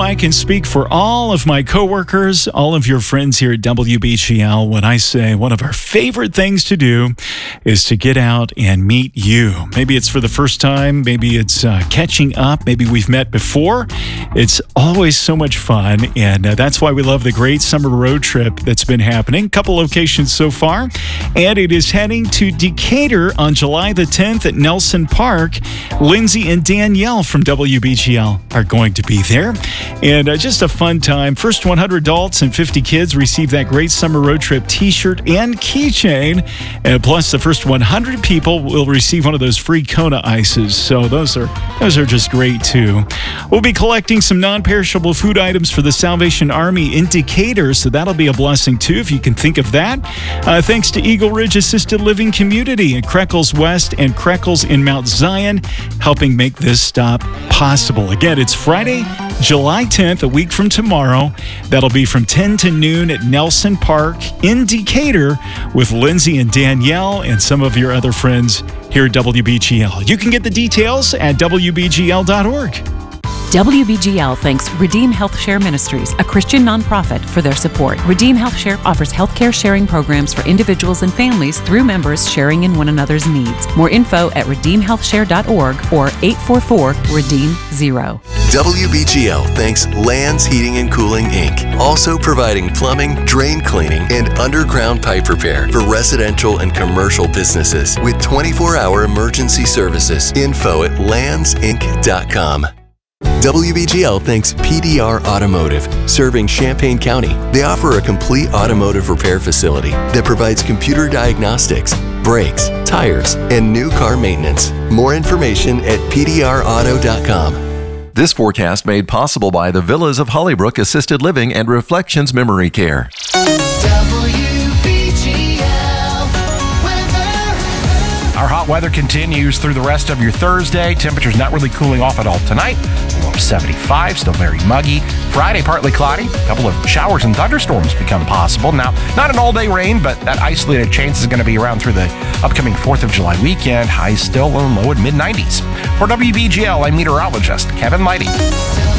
I can speak for all of my coworkers, all of your friends here at WBGL when I say one of our favorite things to do is to get out and meet you. Maybe it's for the first time, maybe it's catching up, maybe we've met before. It's always so much fun, and that's why we love the great summer road trip that's been happening. A couple locations so far, and it is heading to Decatur on July the 10th at Nelson Park. Lindsay and Danielle from WBGL are going to be there, and just a fun time. First 100 adults and 50 kids receive that great summer road trip t-shirt and keychain, and plus the first 100 people will receive one of those free Kona ices. So those are just great too. We'll be collecting some non-perishable food items for the Salvation Army in Decatur, so that'll be a blessing too if you can think of that. Thanks to Eagle Ridge Assisted Living Community and Creckles West and Creckles in Mount Zion helping make this stop possible. Again, it's Friday, July 10th, a week from tomorrow. That'll be from 10 to noon at Nelson Park in Decatur with Lindsay and Danielle and some of your other friends here at WBGL. You can get the details at WBGL.org. WBGL thanks Redeem Health Share Ministries, a Christian nonprofit, for their support. Redeem Health Share offers healthcare sharing programs for individuals and families through members sharing in one another's needs. More info at redeemhealthshare.org or 844-REDEEM-0. WBGL thanks Lands Heating and Cooling, Inc., also providing plumbing, drain cleaning, and underground pipe repair for residential and commercial businesses with 24-hour emergency services. Info at landsinc.com. WBGL thanks PDR Automotive, serving Champaign County. They offer a complete automotive repair facility that provides computer diagnostics, brakes, tires, and new car maintenance. More information at pdrauto.com. This forecast made possible by the Villas of Hollybrook Assisted Living and Reflections Memory Care. Our hot weather continues through the rest of your Thursday. Temperatures not really cooling off at all tonight. Low of 75, still very muggy. Friday, partly cloudy. A couple of showers and thunderstorms become possible. Now, not an all-day rain, but that isolated chance is going to be around through the upcoming 4th of July weekend. Highs still low and mid-90s. For WBGL, I'm meteorologist Kevin Lighty.